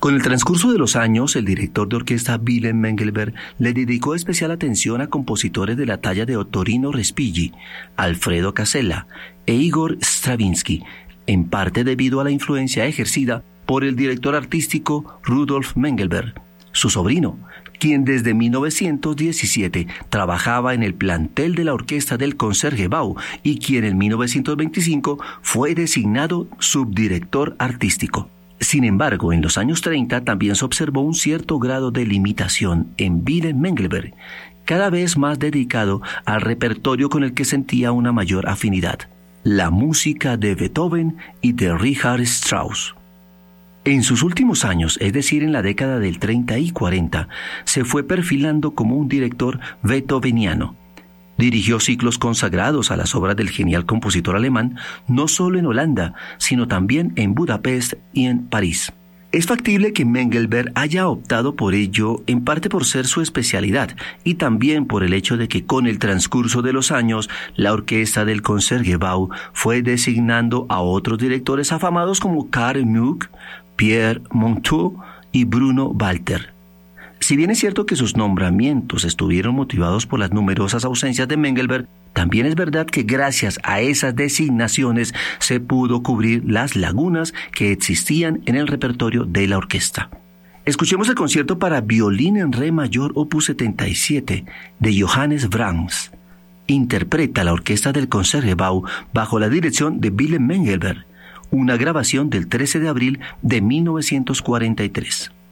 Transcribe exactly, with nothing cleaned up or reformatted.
Con el transcurso de los años, el director de orquesta Wilhelm Mengelberg le dedicó especial atención a compositores de la talla de Ottorino Respighi, Alfredo Casella e Igor Stravinsky, en parte debido a la influencia ejercida por el director artístico Rudolf Mengelberg, su sobrino, quien desde mil novecientos diecisiete trabajaba en el plantel de la orquesta del Concertgebouw y quien en mil novecientos veinticinco fue designado subdirector artístico. Sin embargo, en los años treinta también se observó un cierto grado de limitación en Wilhelm Mengelberg, cada vez más dedicado al repertorio con el que sentía una mayor afinidad, la música de Beethoven y de Richard Strauss. En sus últimos años, es decir, en la década del treinta y cuarenta, se fue perfilando como un director beethoveniano. Dirigió ciclos consagrados a las obras del genial compositor alemán, no solo en Holanda, sino también en Budapest y en París. Es factible que Mengelberg haya optado por ello, en parte por ser su especialidad, y también por el hecho de que con el transcurso de los años, la orquesta del Concertgebouw fue designando a otros directores afamados como Karl Muck, Pierre Monteux y Bruno Walter. Si bien es cierto que sus nombramientos estuvieron motivados por las numerosas ausencias de Mengelberg, también es verdad que gracias a esas designaciones se pudo cubrir las lagunas que existían en el repertorio de la orquesta. Escuchemos el concierto para violín en re mayor opus setenta y siete de Johannes Brahms. Interpreta la orquesta del Concertgebouw bajo la dirección de Wilhelm Mengelberg, una grabación del trece de abril de mil novecientos cuarenta y tres.